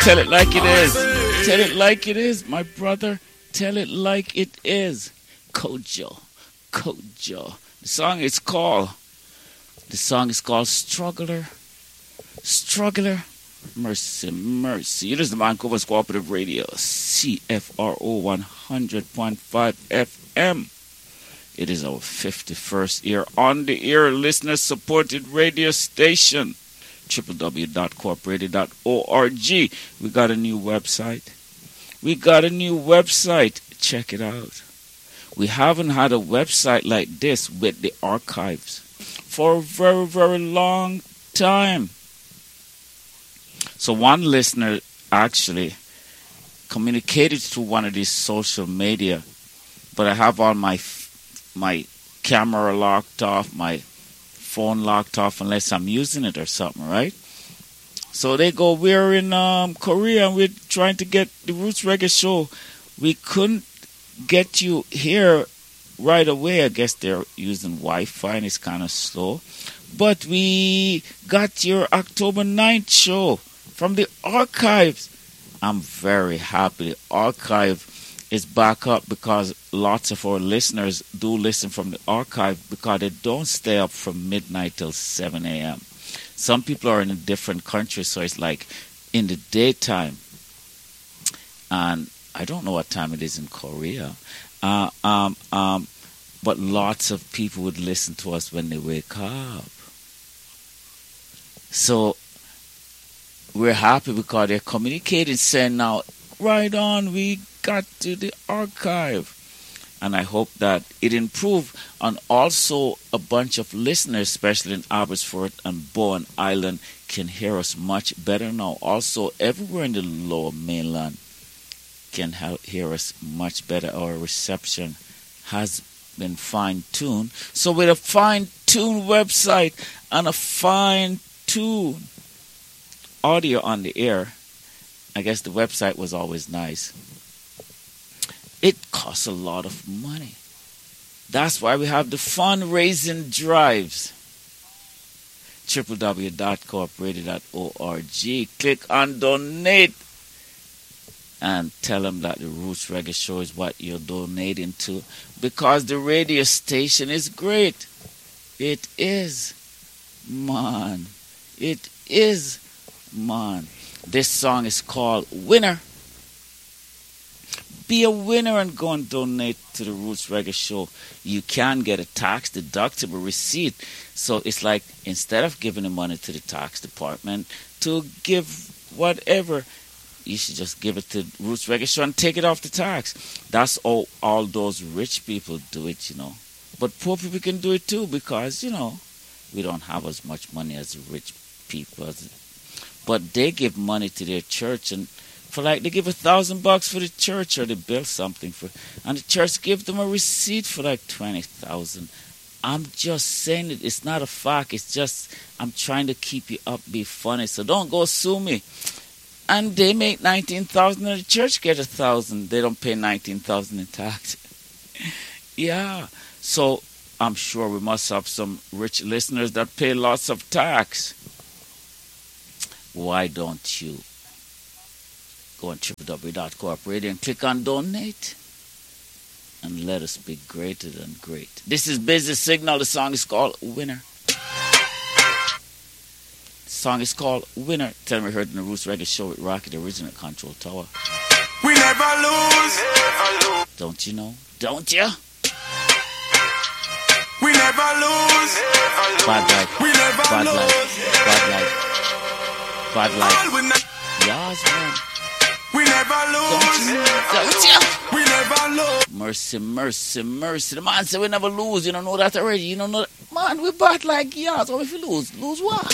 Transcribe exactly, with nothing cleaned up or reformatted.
Tell it like it is. Tell it like it is, my brother. Tell it like it is. Kojo. Kojo. The song is called, the song is called Struggler. Struggler. Mercy, mercy. It is the Vancouver's Cooperative Radio, C F R O one hundred point five F M. It is our fifty-first year on the air listener-supported radio station. w w w dot coop radio dot org. We got a new website. We got a new website. Check it out. We haven't had a website like this with the archives for a very, very long time. So one listener actually communicated through one of these social media, but I have all my my camera locked off, my phone locked off unless I'm using it or something, right? So they go, we're in um, Korea and we're trying to get the Roots Reggae Show. We couldn't get you here right away. I guess they're using Wi-Fi and it's kind of slow. But we got your October ninth show from the archives. I'm very happy. The archive is back up because lots of our listeners do listen from the archive because they don't stay up from midnight till seven a.m. Some people are in a different country, so it's like in the daytime. And I don't know what time it is in Korea. Uh, um, um, but lots of people would listen to us when they wake up. So we're happy because they're communicating, saying now, right on, we got to the archive. And I hope that it improved. And also a bunch of listeners, especially in Abbotsford and Bowen Island, can hear us much better now. Also, everywhere in the lower mainland can hear us much better. Our reception has been fine-tuned. So with a fine-tuned website and a fine-tuned audio on the air, I guess the website was always nice. It costs a lot of money. That's why we have the fundraising drives. w w w dot coop radio dot org. Click on donate and tell them that the Roots Reggae Show is what you're donating to, because the radio station is great. It is, man. It is, man. This song is called Winner. Be a winner and go and donate to the Roots Reggae Show. You can get a tax deductible receipt. So it's like, instead of giving the money to the tax department to give whatever, you should just give it to Roots Reggae Show and take it off the tax. That's all, all those rich people do it, you know. But poor people can do it too because, you know, we don't have as much money as the rich people. But they give money to their church, and for like they give a thousand bucks for the church, or they build something for, and the church give them a receipt for like twenty thousand. I'm just saying it. It's not a fact. It's just I'm trying to keep you up, be funny. So don't go sue me. And they make nineteen thousand, and the church get a thousand. They don't pay nineteen thousand in tax. Yeah. So I'm sure we must have some rich listeners that pay lots of tax. Why don't you go on w w w dot coop radio and click on donate and let us be greater than great. This is Busy Signal. The song is called Winner. The song is called Winner. Tell me, heard in the Roots Reggae Show with Rocky, the original Control Tower. We never lose. Don't you know? Don't you? We never lose. Bad life. We never Bad lose. life. Bad life. Bad All life. we ne- Yes, man. We never Don't lose. you know? Don't you? We never lose. Mercy, mercy, mercy. The man said we never lose. You don't know that already. You don't know that. Man, we bad like yours. What if you lose? Lose what?